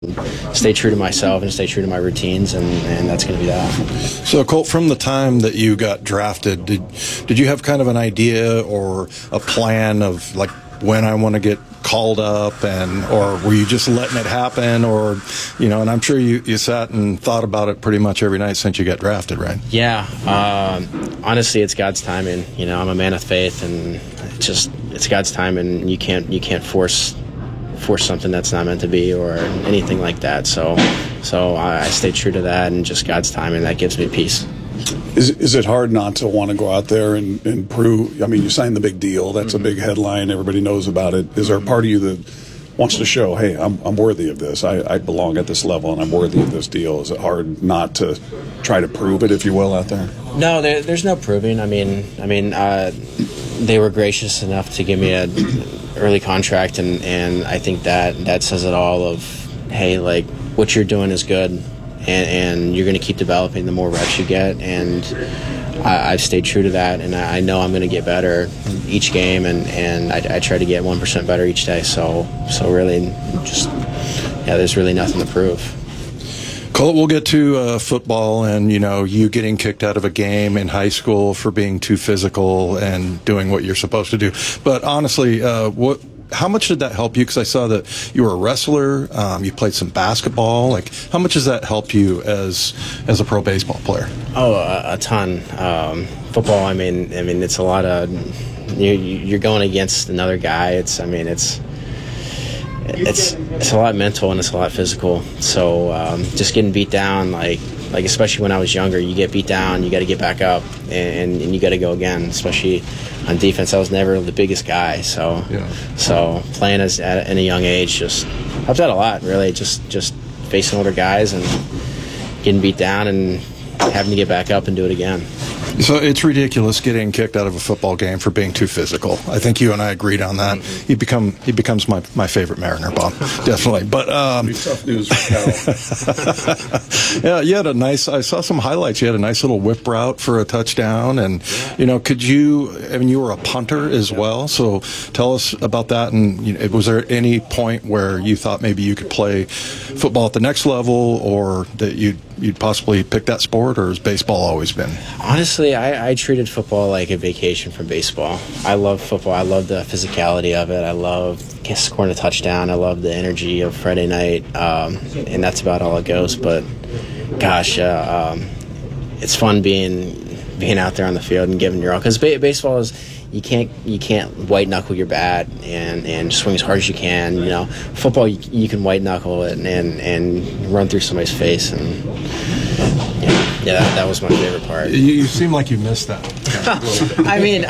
stay true to myself and stay true to my routines, and that's going to be that. So, Colt, from the time that you got drafted, did you have kind of an idea or a plan of like when I want to get called up, or were you just letting it happen, or and I'm sure you sat and thought about it pretty much every night since you got drafted, right? Yeah, honestly, it's God's timing. I'm a man of faith, and it's God's timing. You can't force something that's not meant to be or anything like that. So I stay true to that, and just God's timing, that gives me peace. Is it hard not to want to go out there and prove? I mean, you signed the big deal. That's a big headline. Everybody knows about it. Is there a part of you that wants to show, hey, I'm worthy of this. I belong at this level, and I'm worthy of this deal? Is it hard not to try to prove it, if you will, out there? No, there's no proving. I mean, they were gracious enough to give me an early contract, and I think that says it all. Of, hey, like, what you're doing is good. And you're going to keep developing the more reps you get, and I've stayed true to that, and I know I'm going to get better each game, and I try to get 1% better each day. So really, there's really nothing to prove. Colt, we'll get to football and you getting kicked out of a game in high school for being too physical and doing what you're supposed to do. But honestly, how much did that help you? Because I saw that you were a wrestler, you played some basketball. Like, how much has that helped you as a pro baseball player? Oh, a ton. Football, I mean, it's a lot of you're going against another guy. It's a lot mental and it's a lot physical. So just getting beat down, like especially when I was younger, you get beat down, you got to get back up, and you got to go again. Especially on defense, I was never the biggest guy, so playing at a young age just helped out a lot. Really, just facing older guys and getting beat down and having to get back up and do it again. So it's ridiculous getting kicked out of a football game for being too physical. I think you and I agreed on that. He becomes my favorite Mariner, Bob, definitely. But tough news for Cal. Yeah, you had I saw some highlights. You had a nice little whip route for a touchdown, and could you? I mean, you were a punter as well. So tell us about that. And was there any point where you thought maybe you could play football at the next level, or that you'd possibly pick that sport, or has baseball always been? Honestly, I treated football like a vacation from baseball. I love football. I love the physicality of it. I love scoring a touchdown. I love the energy of Friday night, and that's about all it goes. But gosh, it's fun being out there on the field and giving your all. Because baseball is, you can't white knuckle your bat and swing as hard as you can. Football, you can white knuckle it and run through somebody's face, and that was my favorite part. You seem like you missed that. I mean,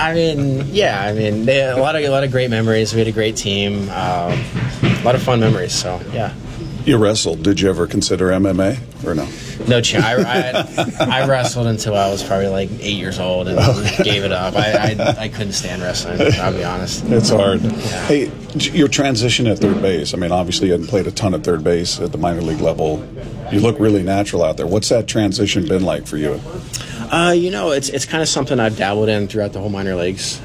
a lot of great memories. We had a great team, a lot of fun memories. So yeah. You wrestled. Did you ever consider MMA or no? No chance. I wrestled until I was probably like 8 years old and gave it up. I couldn't stand wrestling, I'll be honest. It's hard. Yeah. Hey, your transition at third base, I mean, obviously you hadn't played a ton at third base at the minor league level. You look really natural out there. What's that transition been like for you? It's kind of something I've dabbled in throughout the whole minor leagues.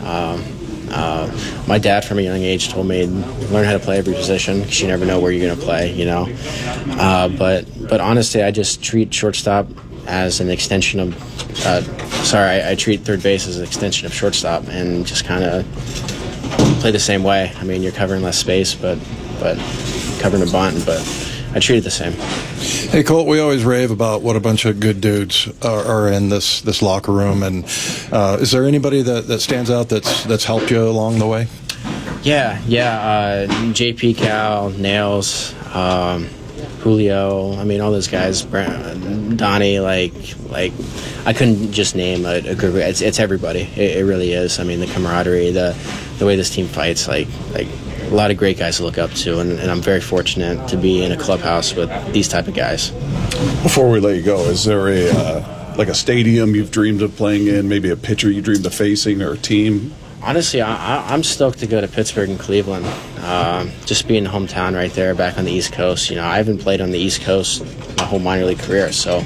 My dad from a young age told me learn how to play every position because you never know where you're going to play, But honestly, I just treat shortstop as an extension of I treat third base as an extension of shortstop and just kind of play the same way. I mean, you're covering less space, but covering a bunt, but I treat it the same. Hey, Colt, we always rave about what a bunch of good dudes are in this locker room, and is there anybody that stands out that's helped you along the way? Yeah. JP, Cal, Nails, Julio. I mean, all those guys. Donnie. Like I couldn't just name a group. It's everybody. It really is. I mean, the camaraderie, the way this team fights. Like a lot of great guys to look up to, and I'm very fortunate to be in a clubhouse with these type of guys. Before we let you go, is there a stadium you've dreamed of playing in, maybe a pitcher you dreamed of facing, or a team? Honestly, I'm stoked to go to Pittsburgh and Cleveland. Just being hometown right there, back on the East Coast. I haven't played on the East Coast my whole minor league career, so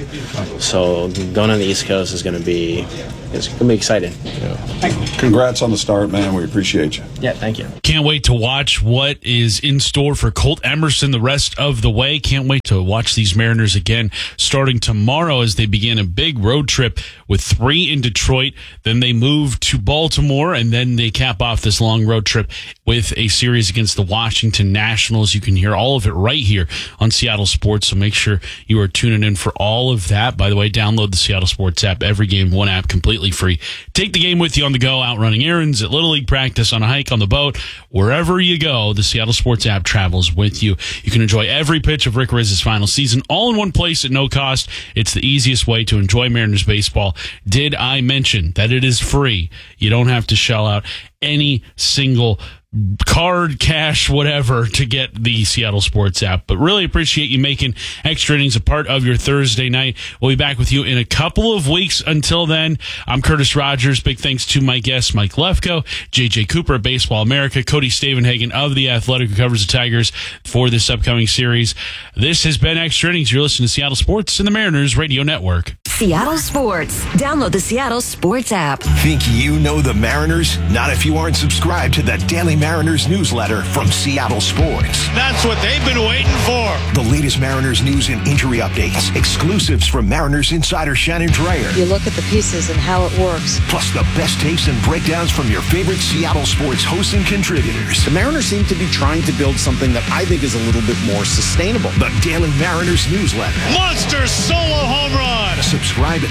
going on the East Coast is going to be exciting. Yeah. Congrats on the start, man. We appreciate you. Yeah, thank you. Can't wait to watch what is in store for Colt Emerson the rest of the way. Can't wait to watch these Mariners again starting tomorrow as they begin a big road trip with 3 in Detroit. Then they move to Baltimore, and then they cap off this long road trip with a series against the Washington Nationals. You can hear all of it right here on Seattle Sports, so make sure you are tuning in for all of that. By the way, download the Seattle Sports app. Every game, one app, completely free. Take the game with you on the go, out running errands, at Little League practice, on a hike, on the boat. Wherever you go, the Seattle Sports app travels with you. You can enjoy every pitch of Rick Riz's final season all in one place at no cost. It's the easiest way to enjoy Mariners baseball. Did I mention that it is free? You don't have to shell out any single card, cash, whatever to get the Seattle Sports app. But really appreciate you making Extra Innings a part of your Thursday night. We'll be back with you in a couple of weeks. Until then, I'm Curtis Rogers. Big thanks to my guests, Mike Lefko, JJ Cooper of Baseball America, Cody Stavenhagen of The Athletic, who covers the Tigers for this upcoming series. This has been Extra Innings. You're listening to Seattle Sports and the Mariners Radio Network. Seattle Sports. Download the Seattle Sports app. Think you know the Mariners? Not if you aren't subscribed to the Daily Mariners newsletter from Seattle Sports. That's what they've been waiting for. The latest Mariners news and injury updates, exclusives from Mariners insider Shannon Dreyer. You look at the pieces and how it works. Plus the best takes and breakdowns from your favorite Seattle Sports hosts and contributors. The Mariners seem to be trying to build something that I think is a little bit more sustainable. The Daily Mariners newsletter. Monster solo home run. Subscribe at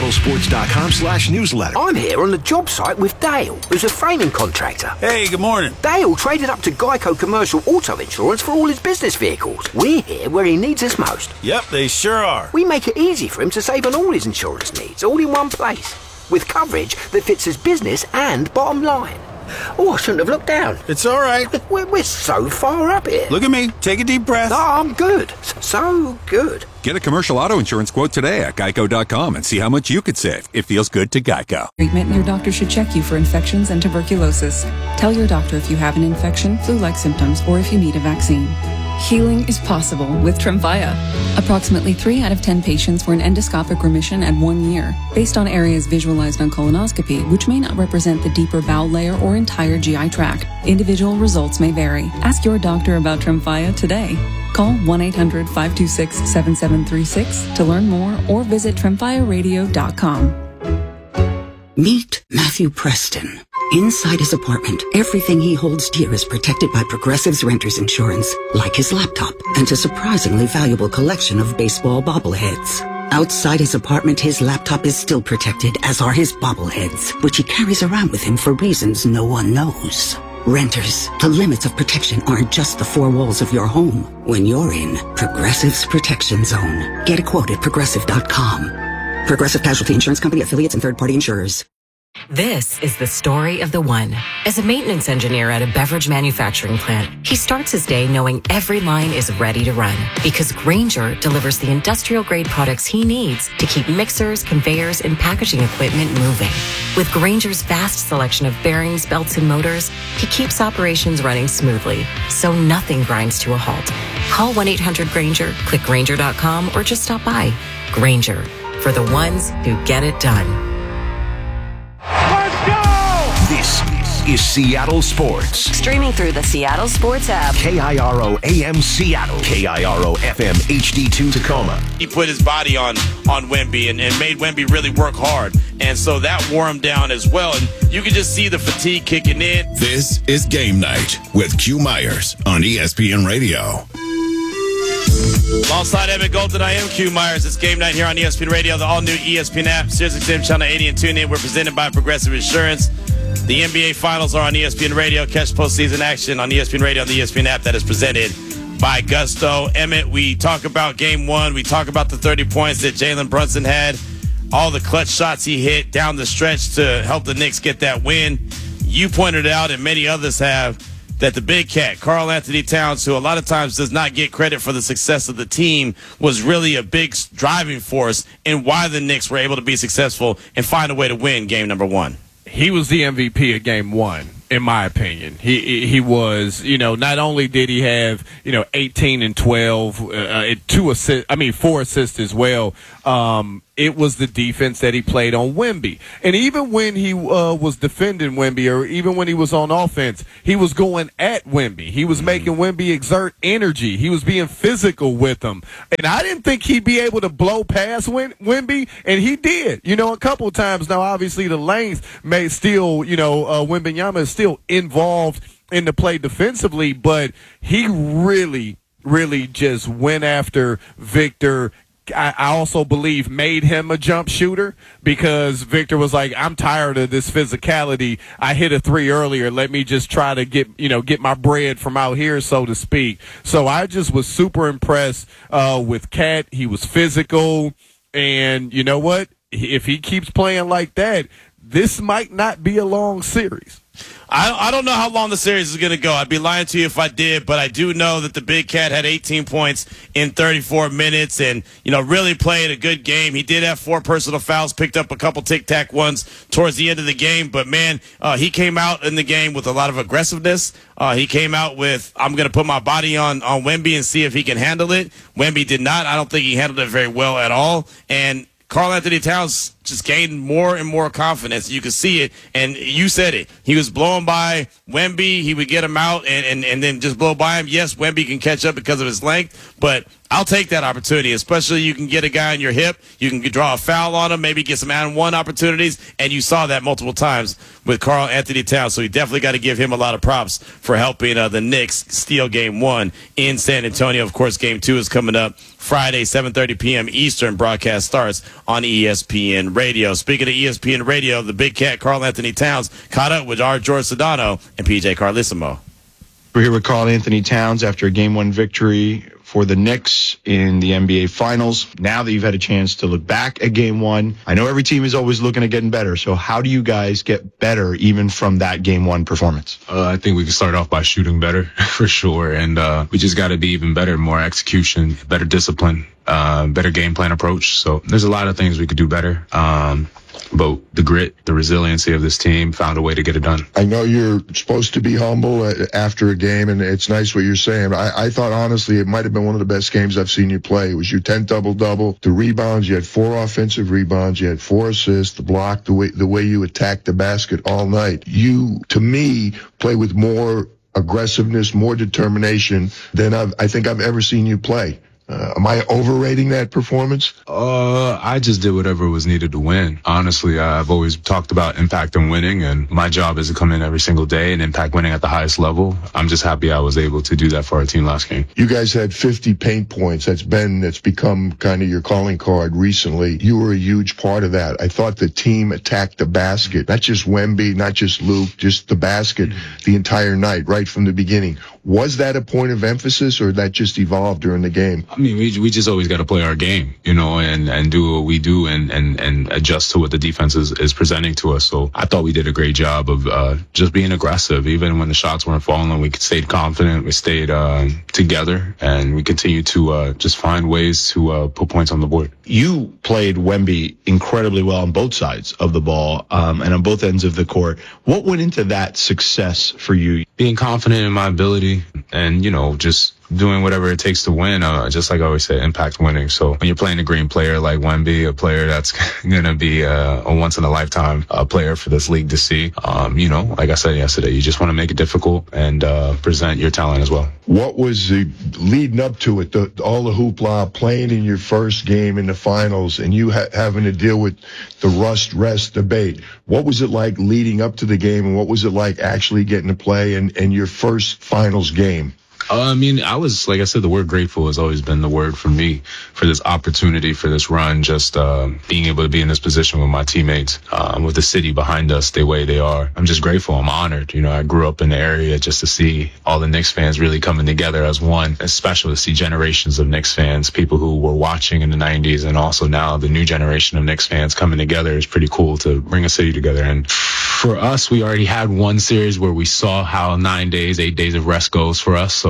seattlesports.com/newsletter. I'm here on the job site with Dale, who's a framing contractor. Hey, good morning. Dale traded up to Geico Commercial Auto Insurance for all his business vehicles. We're here where he needs us most. Yep, they sure are. We make it easy for him to save on all his insurance needs, all in one place, with coverage that fits his business and bottom line. Oh, I shouldn't have looked down. It's all right. We're so far up here. Look at me. Take a deep breath. Oh, I'm good. So good. Get a commercial auto insurance quote today at geico.com and see how much you could save. It feels good to Geico. Treatment, your doctor should check you for infections and tuberculosis. Tell your doctor if you have an infection, flu-like symptoms, or if you need a vaccine. Healing is possible with Tremfya. Approximately 3 out of 10 patients were in endoscopic remission at 1 year, based on areas visualized on colonoscopy, which may not represent the deeper bowel layer or entire GI tract. Individual results may vary. Ask your doctor about Tremfya today. Call 1-800-526-7736 to learn more or visit TremfyaRadio.com. Meet Matthew Preston. Inside his apartment, everything he holds dear is protected by Progressive's Renters Insurance, like his laptop and a surprisingly valuable collection of baseball bobbleheads. Outside his apartment, his laptop is still protected, as are his bobbleheads, which he carries around with him for reasons no one knows. Renters, the limits of protection aren't just the 4 walls of your home. When you're in Progressive's Protection Zone, get a quote at Progressive.com. Progressive Casualty Insurance Company, affiliates, and third-party insurers. This is the story of the one. As a maintenance engineer at a beverage manufacturing plant, he starts his day knowing every line is ready to run, because Grainger delivers the industrial-grade products he needs to keep mixers, conveyors, and packaging equipment moving. With Grainger's vast selection of bearings, belts, and motors, he keeps operations running smoothly, so nothing grinds to a halt. Call 1-800-GRAINGER, click Grainger.com, or just stop by. Grainger, for the ones who get it done. This is Seattle Sports. Streaming through the Seattle Sports app. KIRO AM Seattle. KIRO FM HD2 Tacoma. He put his body on Wemby and made Wemby really work hard. And so that wore him down as well. And you can just see the fatigue kicking in. This is Game Night with Q Myers on ESPN Radio. Alongside Emmett Golden, I am Q Myers. It's Game Night here on ESPN Radio, the all-new ESPN app, SiriusXM Channel 80 and TuneIn. We're presented by Progressive Insurance. The NBA Finals are on ESPN Radio. Catch postseason action on ESPN Radio and the ESPN app that is presented by Gusto. Emmett, we talk about Game 1. We talk about the 30 points that Jalen Brunson had, all the clutch shots he hit down the stretch to help the Knicks get that win. You pointed out, and many others have, that the big cat, Karl Anthony Towns, who a lot of times does not get credit for the success of the team, was really a big driving force in why the Knicks were able to be successful and find a way to win game number 1. He was the MVP of Game 1. in my opinion. He was, not only did he have, 18 and 12, 4 assists as well. It was the defense that he played on Wemby. And even when he was defending Wemby, or even when he was on offense, he was going at Wemby. He was making Wemby exert energy. He was being physical with him. And I didn't think he'd be able to blow past Wemby, and he did. A couple of times. Now, obviously, the length may still, Wembanyama is still involved in the play defensively, but he really, really just went after Victor. I also believe made him a jump shooter, because Victor was like, I'm tired of this physicality. I hit a 3 earlier. Let me just try to get my bread from out here, so to speak. So I just was super impressed with Cat. He was physical. And you know what? If he keeps playing like that, this might not be a long series. I don't know how long the series is going to go. I'd be lying to you if I did, but I do know that the Big Cat had 18 points in 34 minutes and, really played a good game. He did have 4 personal fouls, picked up a couple tic-tac ones towards the end of the game, but, man, he came out in the game with a lot of aggressiveness. He came out with, I'm going to put my body on Wemby and see if he can handle it. Wemby did not. I don't think he handled it very well at all, and Karl-Anthony Towns just gained more and more confidence. You could see it, and you said it. He was blowing by Wemby. He would get him out and then just blow by him. Yes, Wemby can catch up because of his length, but I'll take that opportunity, especially you can get a guy on your hip. You can draw a foul on him, maybe get some and-one opportunities, and you saw that multiple times with Karl-Anthony Towns, so you definitely got to give him a lot of props for helping the Knicks steal Game 1 in San Antonio. Of course, Game 2 is coming up Friday, 7:30 p.m. Eastern. Broadcast starts on ESPN Radio. Speaking of ESPN Radio, the Big Cat Karl-Anthony Towns caught up with our George Sedano and PJ Carlissimo. We're here with Karl-Anthony Towns after a Game 1 victory for the Knicks in the NBA Finals. Now that you've had a chance to look back at Game 1, I know every team is always looking at getting better. So how do you guys get better even from that Game 1 performance? I think we can start off by shooting better, for sure. And we just got to be even better, more execution, better discipline, better game plan approach. So there's a lot of things we could do better. But the grit, the resiliency of this team found a way to get it done. I know you're supposed to be humble after a game, and it's nice what you're saying. I thought, honestly, it might have been one of the best games I've seen you play. It was your 10 double-double, the rebounds. You had 4 offensive rebounds. You had 4 assists, the block, the way you attacked the basket all night. You, to me, play with more aggressiveness, more determination than I think I've ever seen you play. Am I overrating that performance? I just did whatever was needed to win. Honestly, I've always talked about impact and winning, and my job is to come in every single day and impact winning at the highest level. I'm just happy I was able to do that for our team last game. You guys had 50 paint points. That's become kind of your calling card recently. You were a huge part of that. I thought the team attacked the basket, not just Wemby, not just Luke, just the basket the entire night, right from the beginning. Was that a point of emphasis, or that just evolved during the game? I mean, we just always got to play our game, and do what we do and adjust to what the defense is presenting to us. So I thought we did a great job of just being aggressive. Even when the shots weren't falling, we stayed confident. We stayed together, and we continued to just find ways to put points on the board. You played Wemby incredibly well on both sides of the ball and on both ends of the court. What went into that success for you? Being confident in my ability and, just doing whatever it takes to win, just like I always say, impact winning. So when you're playing a green player like Wemby, a player that's going to be a once-in-a-lifetime player for this league to see, like I said yesterday, you just want to make it difficult and present your talent as well. What was the leading up to it, all the hoopla, playing in your first game in the finals, and you having to deal with the rust-rest debate? What was it like leading up to the game, and what was it like actually getting to play in your first finals game? I was, like I said, the word grateful has always been the word for me, for this opportunity, for this run, just being able to be in this position with my teammates, with the city behind us the way they are. I'm just grateful. I'm honored. I grew up in the area just to see all the Knicks fans really coming together as one. It's special to see generations of Knicks fans, people who were watching in the 90s, and also now the new generation of Knicks fans coming together. It's pretty cool to bring a city together. And for us, we already had one series where we saw how 8 days of rest goes for us. So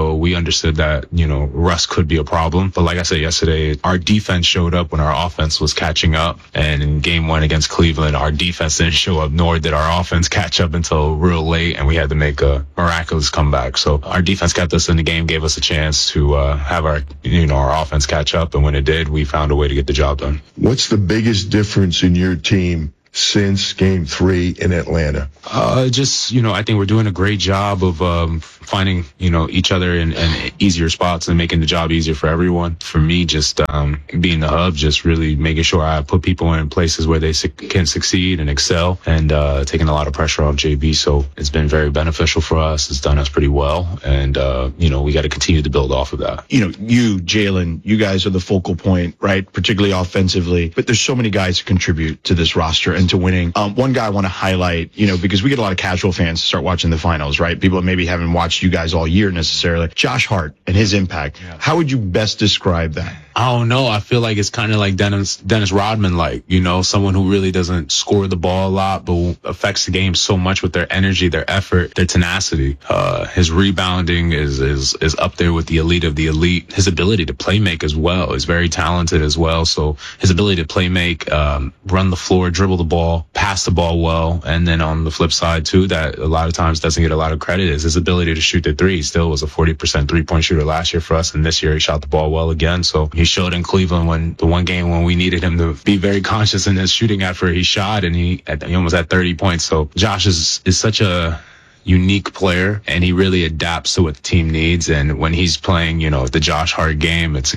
So we understood that, Russ could be a problem. But like I said yesterday, our defense showed up when our offense was catching up. And in game 1 against Cleveland, our defense didn't show up, nor did our offense catch up until real late. And we had to make a miraculous comeback. So our defense kept us in the game, gave us a chance to have our offense catch up. And when it did, we found a way to get the job done. What's the biggest difference in your team since Game 3 in Atlanta? I think we're doing a great job of finding, each other in easier spots and making the job easier for everyone. For me, just being the hub, just really making sure I put people in places where they can succeed and excel, and taking a lot of pressure off JB. So it's been very beneficial for us. It's done us pretty well, and we got to continue to build off of that. You, Jalen, you guys are the focal point, right? Particularly offensively, but there's so many guys who contribute to this roster and to winning. One guy I want to highlight, because we get a lot of casual fans to start watching the finals, right? People that maybe haven't watched you guys all year necessarily. Josh Hart and his impact. Yeah. How would you best describe that? I don't know. I feel like it's kind of like Dennis Rodman, someone who really doesn't score the ball a lot, but affects the game so much with their energy, their effort, their tenacity. His rebounding is up there with the elite of the elite. His ability to play make as well is very talented as well. So his ability to play make, run the floor, dribble the ball, pass the ball well. And then on the flip side too, that a lot of times doesn't get a lot of credit, is his ability to shoot the three. He still was a 40% 3-point shooter last year for us. And this year he shot the ball well again. So he showed in Cleveland the one game when we needed him to be very conscious in his shooting effort, he shot and he almost had 30 points. So Josh is such a unique player, and he really adapts to what the team needs. And when he's playing, the Josh Hart game, it's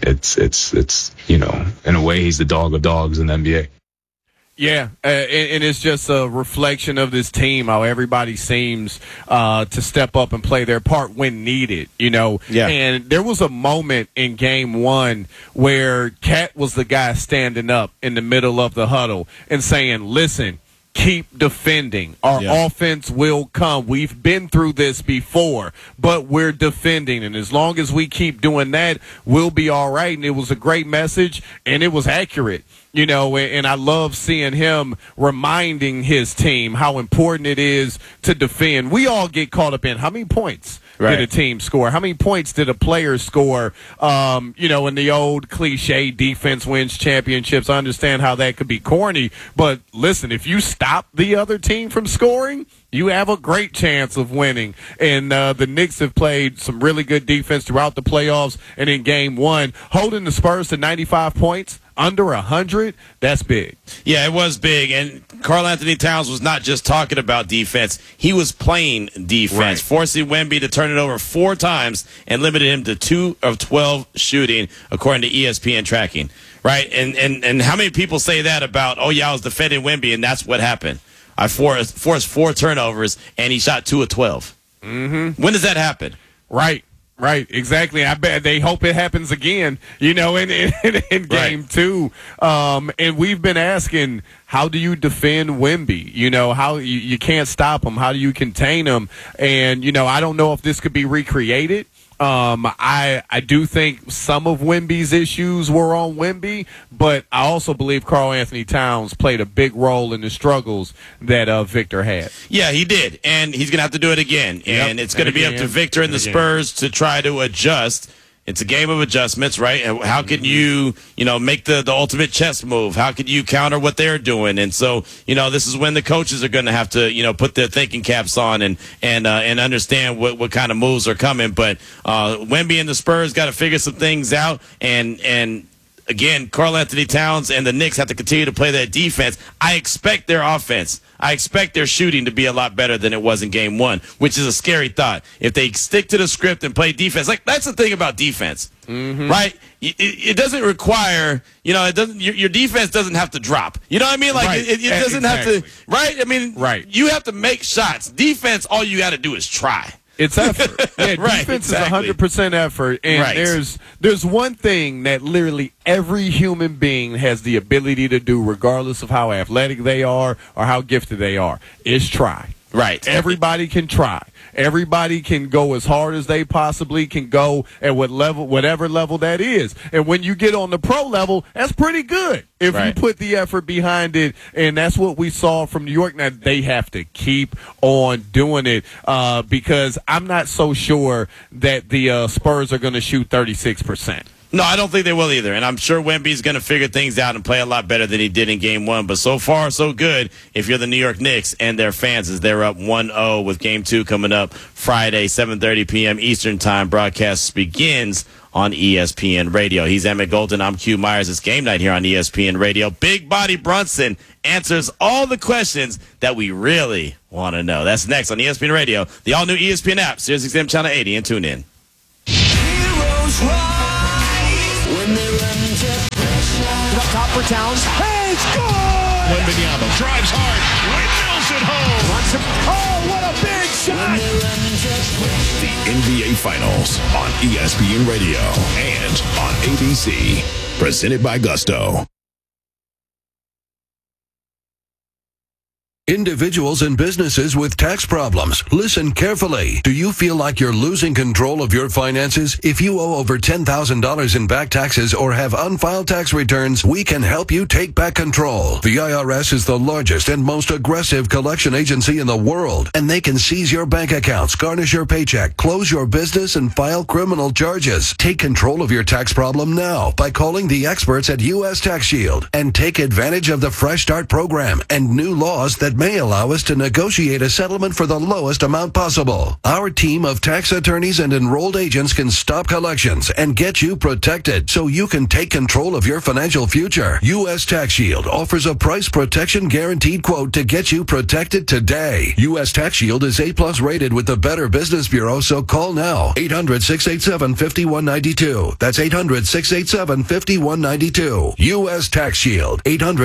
in a way he's the dog of dogs in the NBA. Yeah, and it's just a reflection of this team, how everybody seems to step up and play their part when needed, Yeah. And there was a moment in Game 1 where Cat was the guy standing up in the middle of the huddle and saying, listen, keep defending. Our offense will come. We've been through this before, but we're defending. And as long as we keep doing that, we'll be all right. And it was a great message, and it was accurate. And I love seeing him reminding his team how important it is to defend. We all get caught up in how many points did a team score? How many points did a player score? In the old cliche, defense wins championships. I understand how that could be corny, but listen, if you stop the other team from scoring, you have a great chance of winning. And the Knicks have played some really good defense throughout the playoffs. And in Game 1, holding the Spurs to 95 points, under 100, that's big. Yeah, it was big. And Karl Anthony Towns was not just talking about defense. He was playing defense, forcing Wemby to turn it over 4 times and limited him to 2 of 12 shooting, according to ESPN tracking. Right? And how many people say that about, I was defending Wemby, and that's what happened. I forced 4 turnovers, and he shot 2 of 12. Mm-hmm. When does that happen? Right, exactly. I bet they hope it happens again, in Game 2. And we've been asking, how do you defend Wemby? How you can't stop him. How do you contain him? And, I don't know if this could be recreated. I do think some of Wemby's issues were on Wemby, but I also believe Karl Anthony Towns played a big role in the struggles that Victor had. Yeah, he did, and he's going to have to do it again. And it's going to be up to Victor and the Spurs to try to adjust. It's a game of adjustments, right? And how can you make the ultimate chess move? How can you counter what they're doing? And so, this is when the coaches are going to have to, put their thinking caps on and understand what kind of moves are coming. But Wemby and the Spurs got to figure some things out. And again, Karl Anthony Towns and the Knicks have to continue to play their defense. I expect their offense. I expect their shooting to be a lot better than it was in Game 1, which is a scary thought. If they stick to the script and play defense, that's the thing about defense, right? It doesn't require, your defense doesn't have to drop. You know what I mean? It doesn't have to, right? I mean, you have to make shots. Defense, all you got to do is try. It's effort. Yeah, defense is 100% effort. And there's one thing that literally every human being has the ability to do, regardless of how athletic they are or how gifted they are, is try. Right. Everybody can try. Everybody can go as hard as they possibly can go at whatever level that is. And when you get on the pro level, that's pretty good if you put the effort behind it. And that's what we saw from New York. Now, they have to keep on doing it because I'm not so sure that the Spurs are going to shoot 36%. No, I don't think they will either. And I'm sure Wemby's going to figure things out and play a lot better than he did in Game 1. But so far, so good if you're the New York Knicks and their fans as they're up 1-0 with Game 2 coming up Friday, 7:30 p.m. Eastern Time. Broadcast begins on ESPN Radio. He's Emmett Golden. I'm Q Myers. It's game night here on ESPN Radio. Big Body Brunson answers all the questions that we really want to know. That's next on ESPN Radio, the all-new ESPN app, SiriusXM Channel 80, and tune in. Heroes rise when they run into pressure. Up top for Towns. Hey, score! Wembanyama drives hard. Windmills it home. Oh, what a big shot! The NBA Finals on ESPN Radio and on ABC. Presented by Gusto. Individuals and businesses with tax problems, listen carefully. Do you feel like you're losing control of your finances? If you owe over $10,000 in back taxes or have unfiled tax returns, we can help you take back control. The IRS is the largest and most aggressive collection agency in the world, and they can seize your bank accounts, garnish your paycheck, close your business, and file criminal charges. Take control of your tax problem now by calling the experts at U.S. Tax Shield and take advantage of the Fresh Start program and new laws that may allow us to negotiate a settlement for the lowest amount possible. Our team of tax attorneys and enrolled agents can stop collections and get you protected so you can take control of your financial future. U.S. Tax Shield offers a price protection guaranteed quote to get you protected today. U.S. Tax Shield is A+ rated with the Better Business Bureau, so call now. 800-687-5192. That's 800-687-5192. U.S. Tax Shield.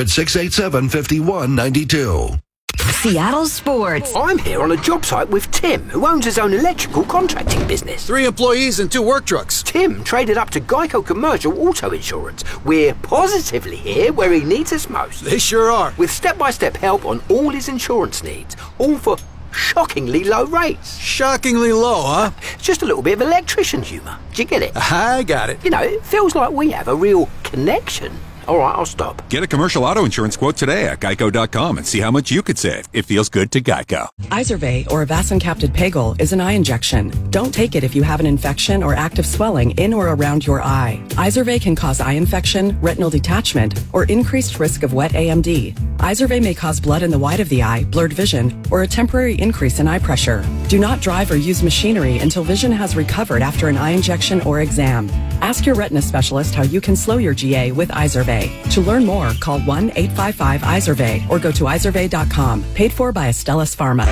800-687-5192. Seattle Sports. I'm here on a job site with Tim, who owns his own electrical contracting business. 3 employees and 2 work trucks. Tim traded up to Geico Commercial Auto Insurance. We're positively here where he needs us most. They sure are. With step-by-step help on all his insurance needs, all for shockingly low rates. Shockingly low, huh? Just a little bit of electrician humour. Do you get it? I got it. You know, it feels like we have a real connection. All right, I'll stop. Get a commercial auto insurance quote today at geico.com and see how much you could save. It feels good to Geico. Izervay, or Avacincaptad Pagel, is an eye injection. Don't take it if you have an infection or active swelling in or around your eye. Izervay can cause eye infection, retinal detachment, or increased risk of wet AMD. Izervay may cause blood in the white of the eye, blurred vision, or a temporary increase in eye pressure. Do not drive or use machinery until vision has recovered after an eye injection or exam. Ask your retina specialist how you can slow your GA with Izervay. To learn more, call 1-855-IZERVAY or go to izervay.com. Paid for by Astellas Pharma.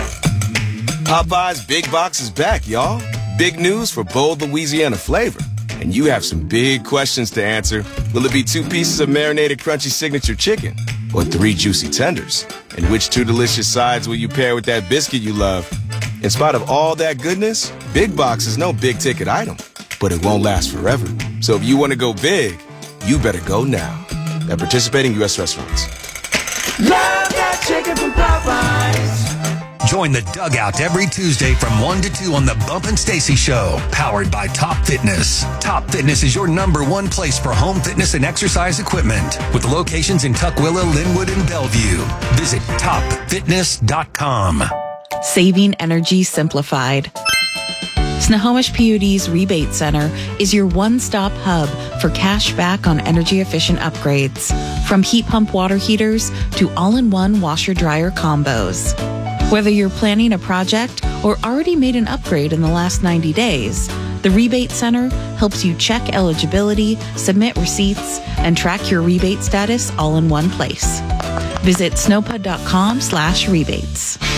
Popeye's Big Box is back, y'all. Big news for bold Louisiana flavor. And you have some big questions to answer. Will it be 2 pieces of marinated crunchy signature chicken? Or 3 juicy tenders? And which 2 delicious sides will you pair with that biscuit you love? In spite of all that goodness, Big Box is no big ticket item. But it won't last forever. So if you want to go big, you better go now. At participating U.S. restaurants. Love that chicken from Popeyes. Join the Dugout every Tuesday from 1 to 2 on the Bump and Stacy Show, powered by Top Fitness. Top Fitness is your #1 place for home fitness and exercise equipment, with locations in Tukwila, Linwood, and Bellevue. Visit topfitness.com. Saving energy simplified. Snohomish PUD's Rebate Center is your one-stop hub for cash back on energy-efficient upgrades, from heat pump water heaters to all-in-one washer-dryer combos. Whether you're planning a project or already made an upgrade in the last 90 days, the Rebate Center helps you check eligibility, submit receipts, and track your rebate status all in one place. Visit snowpud.com/rebates.